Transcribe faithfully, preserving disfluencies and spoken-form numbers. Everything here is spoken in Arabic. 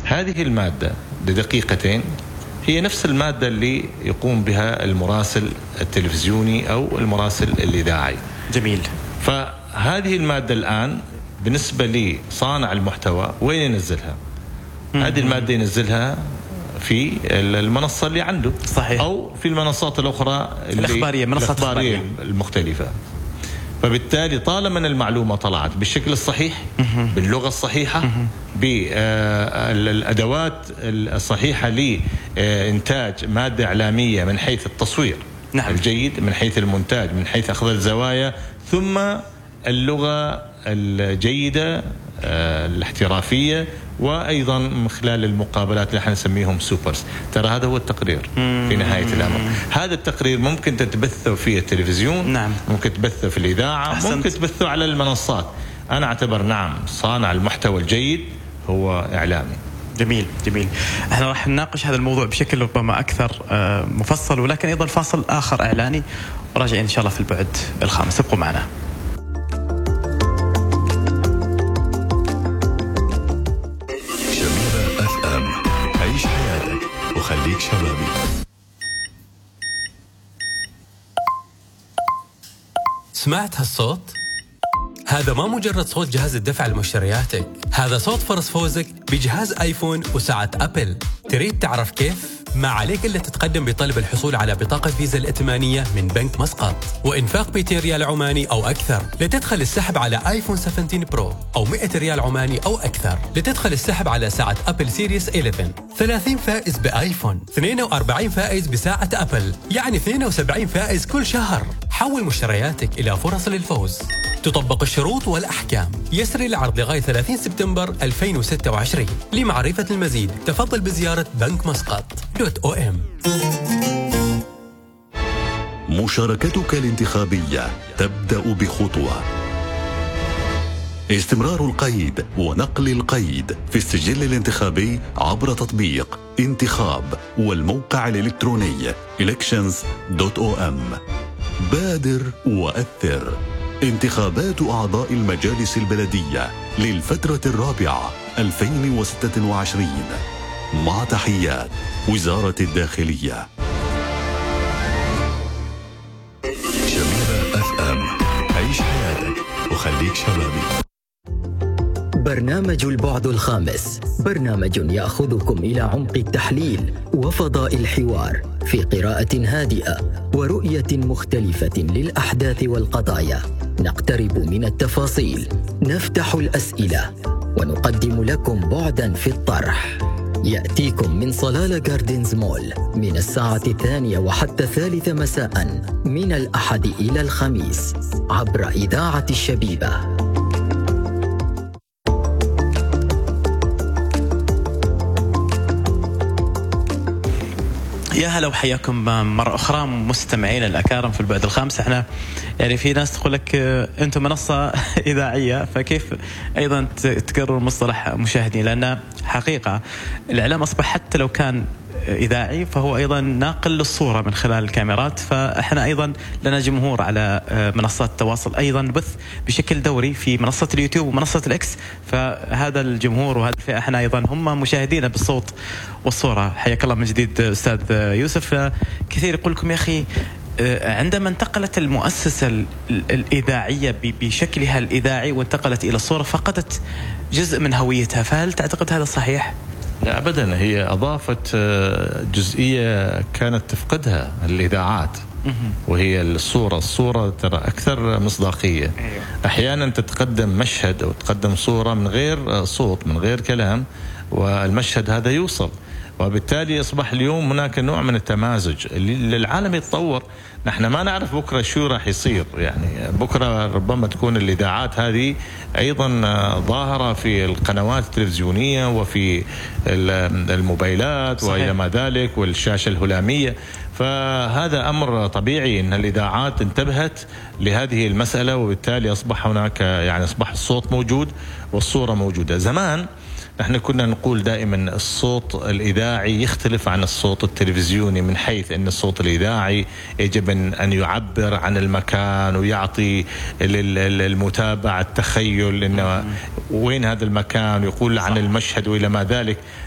هذه المادة لدقيقتين هي نفس المادة اللي يقوم بها المراسل التلفزيوني أو المراسل الإذاعي. جميل. فهذه المادة الآن بالنسبة لصانع المحتوى وين ينزلها؟ هذه المادة ينزلها في المنصة اللي عنده. صحيح. أو في المنصات الأخرى الإخبارية، منصات الإخبارية المختلفة. فبالتالي طالما أن المعلومة طلعت بالشكل الصحيح باللغة الصحيحة بالأدوات الصحيحة لإنتاج مادة إعلامية من حيث التصوير نعم. الجيد، من حيث المونتاج، من حيث أخذ الزوايا، ثم اللغة الجيدة الاحترافية، وأيضا من خلال المقابلات اللي احنا نسميهم سوبرز. ترى هذا هو التقرير في نهاية الأمر. هذا التقرير ممكن تتبثه في التلفزيون، نعم. ممكن تبثه في الإذاعة، أحسنت. ممكن تبثه على المنصات. أنا أعتبر نعم صانع المحتوى الجيد هو إعلامي. جميل جميل. احنا راح نناقش هذا الموضوع بشكل ربما أكثر مفصل، ولكن أيضا فاصل آخر إعلاني وراجعين إن شاء الله في البعد الخامس. ابقوا معنا. عيش حياتك وخليك شبابي. سمعت هالصوت؟ هذا ما مجرد صوت جهاز الدفع لمشترياتك، هذا صوت فرص فوزك بجهاز آيفون وساعة أبل. تريد تعرف كيف؟ ما عليك إلا تتقدم بطلب الحصول على بطاقة فيزا الائتمانية من بنك مسقط وإنفاق مئتين ريال عماني أو أكثر لتدخل السحب على آيفون سبعة عشر برو، أو مئة ريال عماني أو أكثر لتدخل السحب على ساعة أبل سيريس إحدى عشر. ثلاثين فائز بآيفون، اثنين وأربعين فائز بساعة أبل، يعني اثنين وسبعين فائز كل شهر. حول مشترياتك إلى فرص للفوز. تطبق الشروط والأحكام. يسري العرض لغاية ثلاثين سبتمبر ألفين وستة وعشرين. لمعرفة المزيد تفضل بزيارة بنك مسقط دوت أو إم. مشاركتك الانتخابية تبدأ بخطوة. استمرار القيد ونقل القيد في السجل الانتخابي عبر تطبيق انتخاب والموقع الإلكتروني إلكشنز دوت أو إم. بادر وأثر. انتخابات أعضاء المجالس البلدية للفترة الرابعة ألفين وستة وعشرين. مع تحيات وزارة الداخلية. شميرة أف أم. عيش حياتك وخليك شبابي. برنامج البعد الخامس، برنامج يأخذكم إلى عمق التحليل وفضاء الحوار في قراءة هادئة ورؤية مختلفة للأحداث والقضايا. نقترب من التفاصيل، نفتح الأسئلة، ونقدم لكم بعداً في الطرح. يأتيكم من صلالة جاردنز مول من الساعة الثانية وحتى الثالثة مساءً من الأحد إلى الخميس عبر إذاعة الشبيبة. يا هلا وحياكم مرة أخرى مستمعين الأكارم في البعد الخامس. احنا يعني في ناس تقول لك أنتم منصة إذاعية، فكيف أيضا تكرر مصطلح مشاهدين؟ لأن حقيقة الإعلام أصبح حتى لو كان إذاعي فهو أيضا ناقل للصورة من خلال الكاميرات. فإحنا أيضا لنا جمهور على منصات التواصل، أيضا بث بشكل دوري في منصة اليوتيوب ومنصة الإكس. فهذا الجمهور وهذه الفئة احنا أيضا هم مشاهدين بالصوت والصورة. حياك الله من جديد أستاذ يوسف. كثير يقول لكم يا أخي عندما انتقلت المؤسسة الإذاعية بشكلها الإذاعي وانتقلت إلى الصورة فقدت جزء من هويتها، فهل تعتقد هذا صحيح؟ لا أبدا، هي أضافت جزئية كانت تفقدها الإذاعات، وهي الصورة. الصورة ترى أكثر مصداقية. أحيانا تتقدم مشهد أو تقدم صورة من غير صوت من غير كلام، والمشهد هذا يوصل، وبالتالي أصبح اليوم هناك نوع من التمازج اللي العالم يتطور. نحن ما نعرف بكرة شو راح يصير، يعني بكرة ربما تكون الإذاعات هذه أيضا ظاهرة في القنوات التلفزيونية وفي الموبايلات وإلى ما ذلك والشاشة الهلامية. فهذا أمر طبيعي أن الإذاعات انتبهت لهذه المسألة، وبالتالي أصبح هناك يعني أصبح الصوت موجود والصورة موجودة. زمان نحن كنا نقول دائما الصوت الإذاعي يختلف عن الصوت التلفزيوني، من حيث أن الصوت الإذاعي يجب أن يعبر عن المكان ويعطي للمتابع التخيل إنه وين هذا المكان، يقول عن المشهد وإلى ما ذلك.